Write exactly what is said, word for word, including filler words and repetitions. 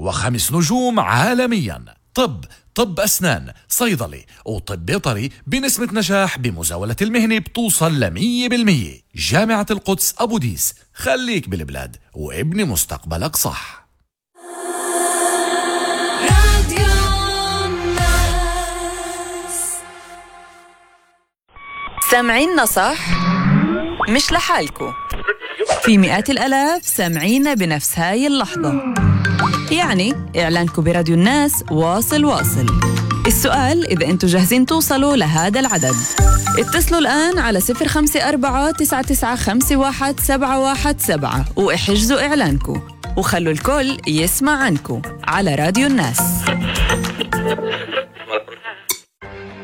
وخمس نجوم عالميا. طب طب أسنان، صيدلي وطب بيطري بنسبة نجاح بمزاولة المهنة بتوصل لمية بالمية. جامعة القدس أبو ديس، خليك بالبلاد وابني مستقبلك صح. سامعيننا صح؟ مش لحالكو، في مئات الألاف سامعينا بنفس هاي اللحظة. يعني إعلانكو براديو الناس واصل واصل. السؤال إذا أنتوا جاهزين توصلوا لهذا العدد. اتصلوا الآن على صفر خمسة أربعة تسعة تسعة خمسة واحد سبعة واحد سبعة واحجزوا إعلانكو وخلوا الكل يسمع عنكو على راديو الناس.